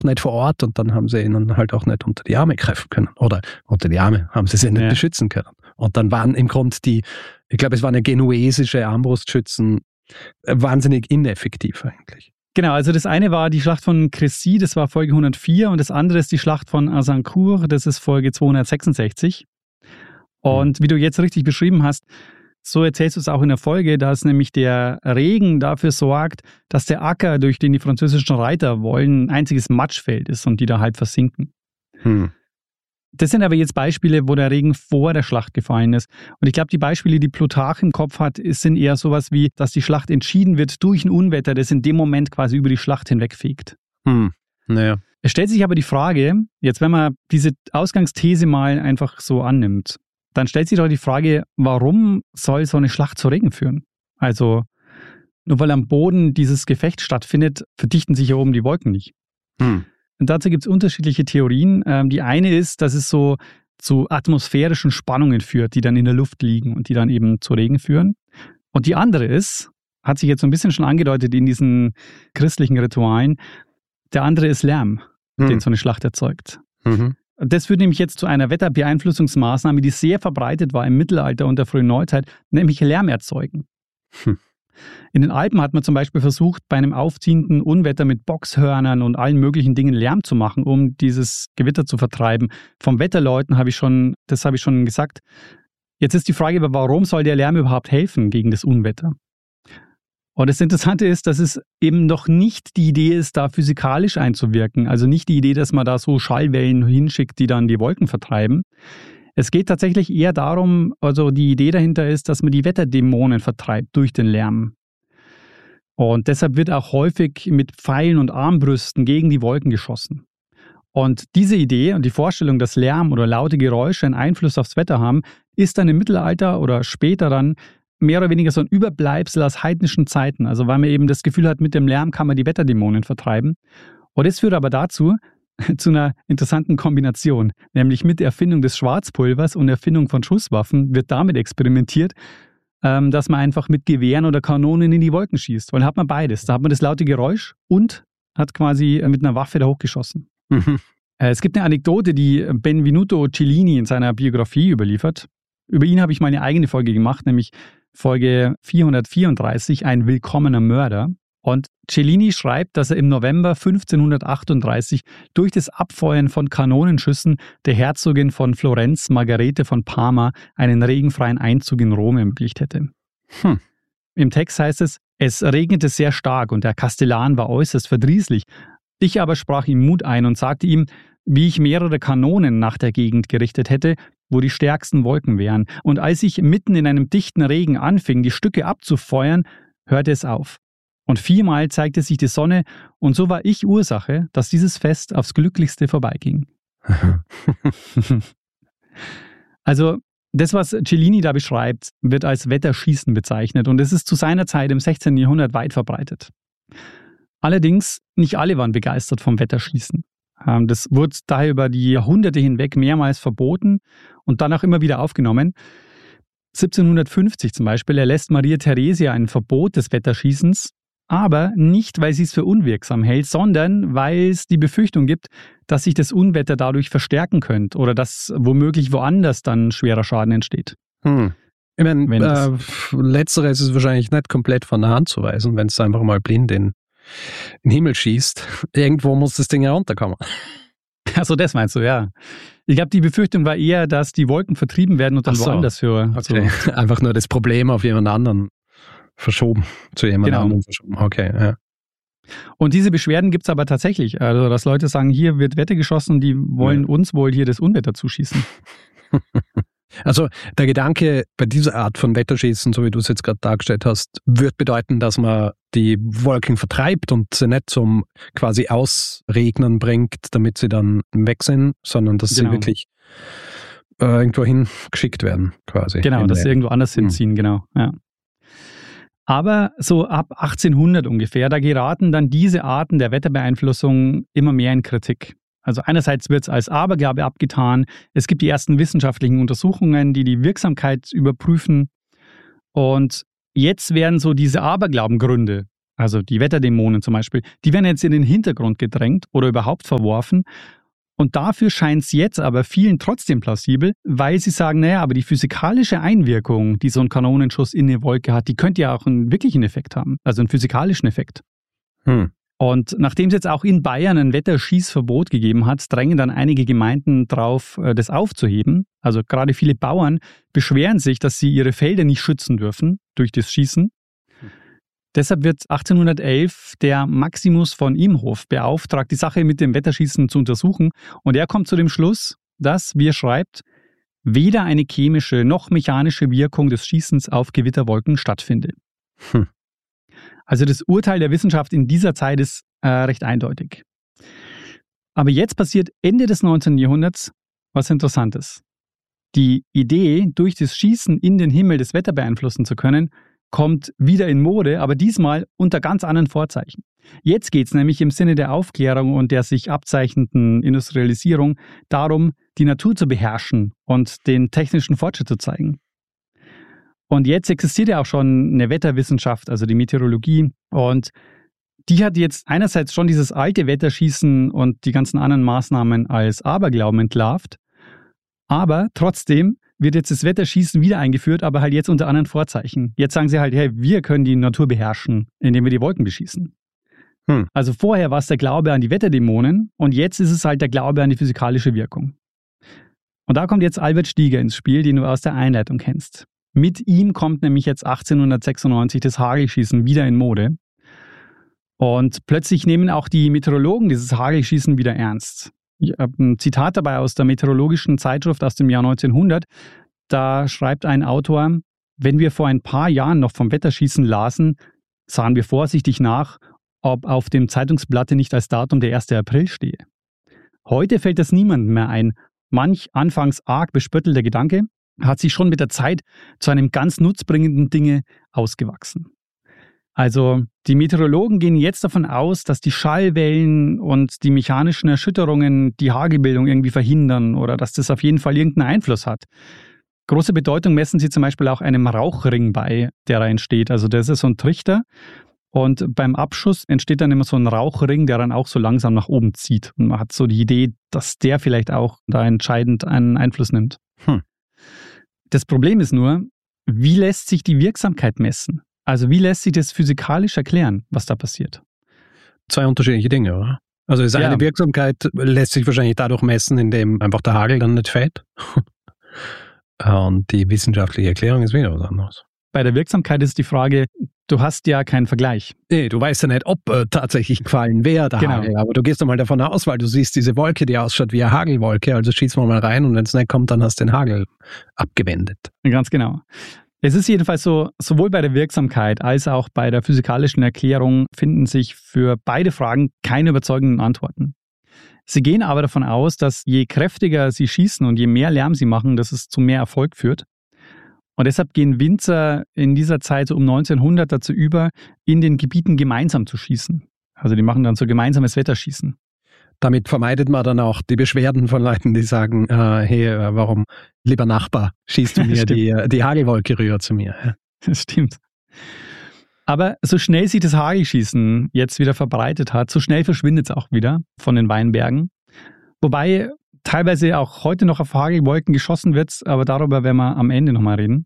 nicht vor Ort und dann haben sie ihnen halt auch nicht unter die Arme greifen können. Oder unter die Arme haben sie nicht beschützen können. Und dann waren im Grunde ich glaube, es waren ja genuesische Armbrustschützen wahnsinnig ineffektiv eigentlich. Genau, also das eine war die Schlacht von Crécy, das war Folge 104, und das andere ist die Schlacht von Azincourt, das ist Folge 266. Und wie du jetzt richtig beschrieben hast, so erzählst du es auch in der Folge, dass nämlich der Regen dafür sorgt, dass der Acker, durch den die französischen Reiter wollen, ein einziges Matschfeld ist und die da halb versinken. Das sind aber jetzt Beispiele, wo der Regen vor der Schlacht gefallen ist. Und ich glaube, die Beispiele, die Plutarch im Kopf hat, sind eher sowas wie, dass die Schlacht entschieden wird durch ein Unwetter, das in dem Moment quasi über die Schlacht hinwegfegt. Naja. Es stellt sich aber die Frage, jetzt wenn man diese Ausgangsthese mal einfach so annimmt, dann stellt sich doch die Frage, warum soll so eine Schlacht zu Regen führen? Also, nur weil am Boden dieses Gefecht stattfindet, verdichten sich hier oben die Wolken nicht. Und dazu gibt es unterschiedliche Theorien. Die eine ist, dass es so zu atmosphärischen Spannungen führt, die dann in der Luft liegen und die dann eben zu Regen führen. Und die andere ist, hat sich jetzt so ein bisschen schon angedeutet in diesen christlichen Ritualen, der andere ist Lärm, den so eine Schlacht erzeugt. Das führt nämlich jetzt zu einer Wetterbeeinflussungsmaßnahme, die sehr verbreitet war im Mittelalter und der frühen Neuzeit, nämlich Lärm erzeugen. In den Alpen hat man zum Beispiel versucht, bei einem aufziehenden Unwetter mit Boxhörnern und allen möglichen Dingen Lärm zu machen, um dieses Gewitter zu vertreiben. Vom Wetterleuten habe ich schon gesagt. Jetzt ist die Frage, warum soll der Lärm überhaupt helfen gegen das Unwetter? Und das Interessante ist, dass es eben noch nicht die Idee ist, da physikalisch einzuwirken. Also nicht die Idee, dass man da so Schallwellen hinschickt, die dann die Wolken vertreiben. Es geht tatsächlich eher darum, also die Idee dahinter ist, dass man die Wetterdämonen vertreibt durch den Lärm. Und deshalb wird auch häufig mit Pfeilen und Armbrüsten gegen die Wolken geschossen. Und diese Idee und die Vorstellung, dass Lärm oder laute Geräusche einen Einfluss aufs Wetter haben, ist dann im Mittelalter oder später dann mehr oder weniger so ein Überbleibsel aus heidnischen Zeiten. Also weil man eben das Gefühl hat, mit dem Lärm kann man die Wetterdämonen vertreiben. Und das führt aber dazu, zu einer interessanten Kombination, nämlich mit der Erfindung des Schwarzpulvers und Erfindung von Schusswaffen wird damit experimentiert, dass man einfach mit Gewehren oder Kanonen in die Wolken schießt. Weil dann hat man beides. Da hat man das laute Geräusch und hat quasi mit einer Waffe da hochgeschossen. Es gibt eine Anekdote, die Benvenuto Cellini in seiner Biografie überliefert. Über ihn habe ich mal eine eigene Folge gemacht, nämlich Folge 434, ein willkommener Mörder. Und Cellini schreibt, dass er im November 1538 durch das Abfeuern von Kanonenschüssen der Herzogin von Florenz, Margarete von Parma, einen regenfreien Einzug in Rom ermöglicht hätte. Im Text heißt es, es regnete sehr stark und der Kastellan war äußerst verdrießlich. Ich aber sprach ihm Mut ein und sagte ihm, wie ich mehrere Kanonen nach der Gegend gerichtet hätte, wo die stärksten Wolken wären. Und als ich mitten in einem dichten Regen anfing, die Stücke abzufeuern, hörte es auf. Und 4-mal zeigte sich die Sonne und so war ich Ursache, dass dieses Fest aufs Glücklichste vorbeiging. Also das, was Cellini da beschreibt, wird als Wetterschießen bezeichnet und es ist zu seiner Zeit im 16. Jahrhundert weit verbreitet. Allerdings, nicht alle waren begeistert vom Wetterschießen. Das wurde daher über die Jahrhunderte hinweg mehrmals verboten und dann auch immer wieder aufgenommen. 1750 zum Beispiel erlässt Maria Theresia ein Verbot des Wetterschießens, aber nicht, weil sie es für unwirksam hält, sondern weil es die Befürchtung gibt, dass sich das Unwetter dadurch verstärken könnte oder dass womöglich woanders dann schwerer Schaden entsteht. Ich meine, letzteres ist wahrscheinlich nicht komplett von der Hand zu weisen, wenn es einfach mal blind in den Himmel schießt. Irgendwo muss das Ding herunterkommen. Also das meinst du, ja. Ich glaube, die Befürchtung war eher, dass die Wolken vertrieben werden und dann woanders höher. Okay. So. Einfach nur das Problem auf jemand anderen verschoben, zu jemand anderem verschoben. Okay, ja. Und diese Beschwerden gibt es aber tatsächlich. Also, dass Leute sagen, hier wird Wetter geschossen und die wollen uns wohl hier das Unwetter zuschießen. Also der Gedanke bei dieser Art von Wetterschießen, so wie du es jetzt gerade dargestellt hast, wird bedeuten, dass man die Wolken vertreibt und sie nicht zum quasi Ausregnen bringt, damit sie dann weg sind, sondern dass sie wirklich irgendwo hingeschickt werden quasi. Genau, dass sie irgendwo anders hinziehen, genau. Ja. Aber so ab 1800 ungefähr, da geraten dann diese Arten der Wetterbeeinflussung immer mehr in Kritik. Also einerseits wird es als Aberglaube abgetan, es gibt die ersten wissenschaftlichen Untersuchungen, die die Wirksamkeit überprüfen und jetzt werden so diese Aberglaubengründe also die Wetterdämonen zum Beispiel, die werden jetzt in den Hintergrund gedrängt oder überhaupt verworfen. Und dafür scheint es jetzt aber vielen trotzdem plausibel, weil sie sagen, naja, aber die physikalische Einwirkung, die so ein Kanonenschuss in eine Wolke hat, die könnte ja auch einen wirklichen Effekt haben, also einen physikalischen Effekt. Und nachdem es jetzt auch in Bayern ein Wetterschießverbot gegeben hat, drängen dann einige Gemeinden drauf, das aufzuheben. Also gerade viele Bauern beschweren sich, dass sie ihre Felder nicht schützen dürfen durch das Schießen. Deshalb wird 1811 der Maximus von Imhof beauftragt, die Sache mit dem Wetterschießen zu untersuchen. Und er kommt zu dem Schluss, dass, wie er schreibt, weder eine chemische noch mechanische Wirkung des Schießens auf Gewitterwolken stattfinde. Also das Urteil der Wissenschaft in dieser Zeit ist recht eindeutig. Aber jetzt passiert Ende des 19. Jahrhunderts was Interessantes. Die Idee, durch das Schießen in den Himmel das Wetter beeinflussen zu können, kommt wieder in Mode, aber diesmal unter ganz anderen Vorzeichen. Jetzt geht es nämlich im Sinne der Aufklärung und der sich abzeichnenden Industrialisierung darum, die Natur zu beherrschen und den technischen Fortschritt zu zeigen. Und jetzt existiert ja auch schon eine Wetterwissenschaft, also die Meteorologie. Und die hat jetzt einerseits schon dieses alte Wetterschießen und die ganzen anderen Maßnahmen als Aberglauben entlarvt. Aber trotzdem wird jetzt das Wetterschießen wieder eingeführt, aber halt jetzt unter anderen Vorzeichen. Jetzt sagen sie halt, hey, wir können die Natur beherrschen, indem wir die Wolken beschießen. Also vorher war es der Glaube an die Wetterdämonen und jetzt ist es halt der Glaube an die physikalische Wirkung. Und da kommt jetzt Albert Stieger ins Spiel, den du aus der Einleitung kennst. Mit ihm kommt nämlich jetzt 1896 das Hagelschießen wieder in Mode. Und plötzlich nehmen auch die Meteorologen dieses Hagelschießen wieder ernst. Ich habe ein Zitat dabei aus der meteorologischen Zeitschrift aus dem Jahr 1900. Da schreibt ein Autor, wenn wir vor ein paar Jahren noch vom Wetterschießen lasen, sahen wir vorsichtig nach, ob auf dem Zeitungsblatte nicht als Datum der 1. April stehe. Heute fällt das niemandem mehr ein. Manch anfangs arg bespöttelter Gedanke hat sich schon mit der Zeit zu einem ganz nutzbringenden Dinge ausgewachsen. Also die Meteorologen gehen jetzt davon aus, dass die Schallwellen und die mechanischen Erschütterungen die Hagelbildung irgendwie verhindern oder dass das auf jeden Fall irgendeinen Einfluss hat. Große Bedeutung messen sie zum Beispiel auch einem Rauchring bei, der da entsteht. Also das ist so ein Trichter und beim Abschuss entsteht dann immer so ein Rauchring, der dann auch so langsam nach oben zieht. Und man hat so die Idee, dass der vielleicht auch da entscheidend einen Einfluss nimmt. Das Problem ist nur, wie lässt sich die Wirksamkeit messen? Also wie lässt sich das physikalisch erklären, was da passiert? Zwei unterschiedliche Dinge, oder? Also ist eine Wirksamkeit lässt sich wahrscheinlich dadurch messen, indem einfach der Hagel dann nicht fällt. Und die wissenschaftliche Erklärung ist wieder was anderes. Bei der Wirksamkeit ist die Frage, du hast ja keinen Vergleich. Nee, du weißt ja nicht, ob tatsächlich gefallen wäre, der Hagel. Aber du gehst einmal davon aus, weil du siehst diese Wolke, die ausschaut wie eine Hagelwolke. Also schießen wir mal rein und wenn es nicht kommt, dann hast du den Hagel abgewendet. Ganz genau. Es ist jedenfalls so, sowohl bei der Wirksamkeit als auch bei der physikalischen Erklärung finden sich für beide Fragen keine überzeugenden Antworten. Sie gehen aber davon aus, dass je kräftiger sie schießen und je mehr Lärm sie machen, dass es zu mehr Erfolg führt. Und deshalb gehen Winzer in dieser Zeit so um 1900 dazu über, in den Gebieten gemeinsam zu schießen. Also die machen dann so gemeinsames Wetterschießen. Damit vermeidet man dann auch die Beschwerden von Leuten, die sagen, hey, warum, lieber Nachbar, schießt du mir die Hagelwolke rüber zu mir. Das stimmt. Aber so schnell sich das Hagelschießen jetzt wieder verbreitet hat, so schnell verschwindet es auch wieder von den Weinbergen. Wobei teilweise auch heute noch auf Hagelwolken geschossen wird, aber darüber werden wir am Ende nochmal reden.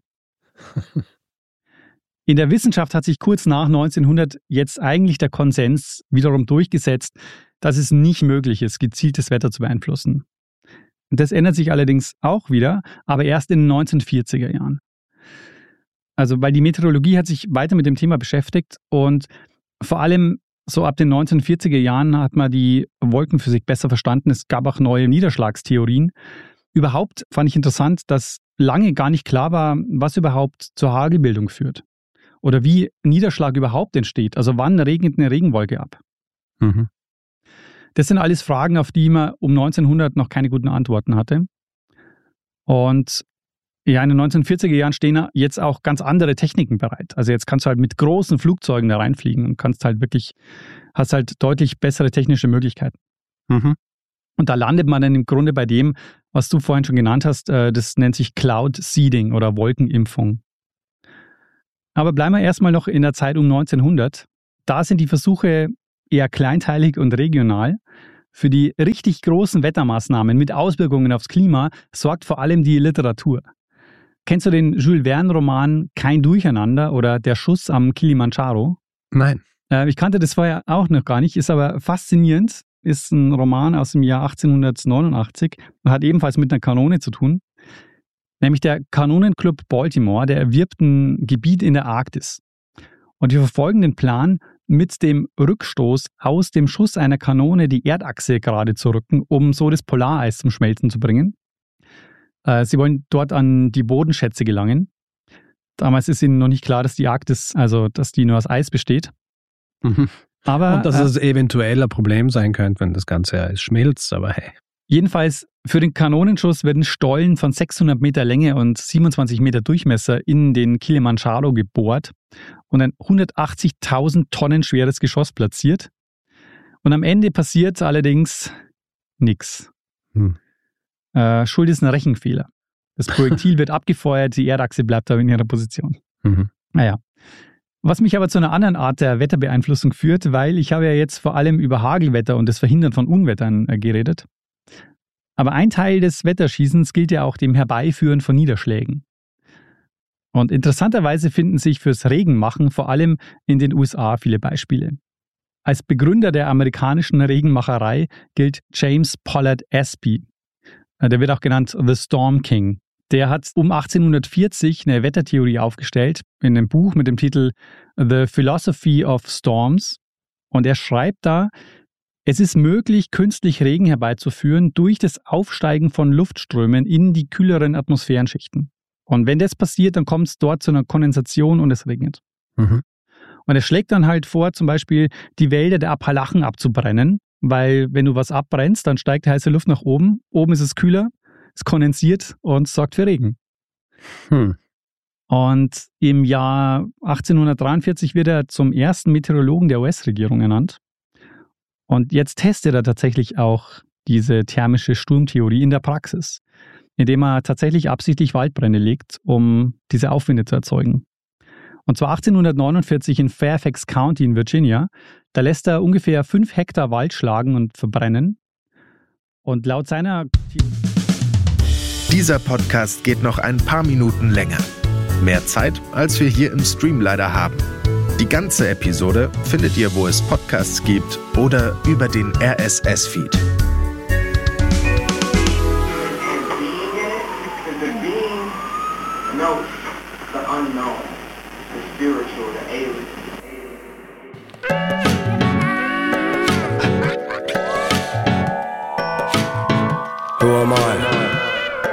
In der Wissenschaft hat sich kurz nach 1900 jetzt eigentlich der Konsens wiederum durchgesetzt, dass es nicht möglich ist, gezieltes Wetter zu beeinflussen. Das ändert sich allerdings auch wieder, aber erst in den 1940er Jahren. Also, weil die Meteorologie hat sich weiter mit dem Thema beschäftigt und vor allem so ab den 1940er Jahren hat man die Wolkenphysik besser verstanden. Es gab auch neue Niederschlagstheorien. Überhaupt fand ich interessant, dass lange gar nicht klar war, was überhaupt zur Hagelbildung führt. Oder wie Niederschlag überhaupt entsteht. Also wann regnet eine Regenwolke ab? Das sind alles Fragen, auf die man um 1900 noch keine guten Antworten hatte. Und ja, in den 1940er Jahren stehen jetzt auch ganz andere Techniken bereit. Also jetzt kannst du halt mit großen Flugzeugen da reinfliegen und hast halt deutlich bessere technische Möglichkeiten. Und da landet man dann im Grunde bei dem, was du vorhin schon genannt hast, das nennt sich Cloud Seeding oder Wolkenimpfung. Aber bleiben wir erstmal noch in der Zeit um 1900. da sind die Versuche eher kleinteilig und regional. Für die richtig großen Wettermaßnahmen mit Auswirkungen aufs Klima sorgt vor allem die Literatur. Kennst du den Jules Verne-Roman Kein Durcheinander oder Der Schuss am Kilimanjaro? Nein. Ich kannte das vorher auch noch gar nicht, ist aber faszinierend. Ist ein Roman aus dem Jahr 1889 und hat ebenfalls mit einer Kanone zu tun. Nämlich der Kanonenclub Baltimore, der erwirbt ein Gebiet in der Arktis. Und die verfolgen den Plan, mit dem Rückstoß aus dem Schuss einer Kanone die Erdachse gerade zu rücken, um so das Polareis zum Schmelzen zu bringen. Sie wollen dort an die Bodenschätze gelangen. Damals ist ihnen noch nicht klar, dass die Arktis, also dass die nur aus Eis besteht. Mhm. Aber, und dass es eventuell ein Problem sein könnte, wenn das ganze Eis schmilzt, aber hey. Jedenfalls, für den Kanonenschuss werden Stollen von 600 Meter Länge und 27 Meter Durchmesser in den Kilimanjaro gebohrt und ein 180.000 Tonnen schweres Geschoss platziert. Und am Ende passiert allerdings nichts. Schuld ist ein Rechenfehler. Das Projektil wird abgefeuert, die Erdachse bleibt aber in ihrer Position. Naja. Was mich aber zu einer anderen Art der Wetterbeeinflussung führt, weil ich habe ja jetzt vor allem über Hagelwetter und das Verhindern von Unwettern geredet. Aber ein Teil des Wetterschießens gilt ja auch dem Herbeiführen von Niederschlägen. Und interessanterweise finden sich fürs Regenmachen vor allem in den USA viele Beispiele. Als Begründer der amerikanischen Regenmacherei gilt James Pollard Espy. Der wird auch genannt The Storm King. Der hat um 1840 eine Wettertheorie aufgestellt in einem Buch mit dem Titel The Philosophy of Storms. Und er schreibt da, es ist möglich, künstlich Regen herbeizuführen durch das Aufsteigen von Luftströmen in die kühleren Atmosphärenschichten. Und wenn das passiert, dann kommt es dort zu einer Kondensation und es regnet. Und er schlägt dann halt vor, zum Beispiel die Wälder der Appalachen abzubrennen, weil wenn du was abbrennst, dann steigt heiße Luft nach oben. Oben ist es kühler, es kondensiert und sorgt für Regen. Und im Jahr 1843 wird er zum ersten Meteorologen der US-Regierung ernannt. Und jetzt testet er tatsächlich auch diese thermische Sturmtheorie in der Praxis, indem er tatsächlich absichtlich Waldbrände legt, um diese Aufwinde zu erzeugen. Und zwar 1849 in Fairfax County in Virginia. Da lässt er ungefähr 5 Hektar Wald schlagen und verbrennen. Und laut seiner... Dieser Podcast geht noch ein paar Minuten länger. Mehr Zeit, als wir hier im Stream leider haben. Die ganze Episode findet ihr, wo es Podcasts gibt oder über den RSS-Feed. Who am I?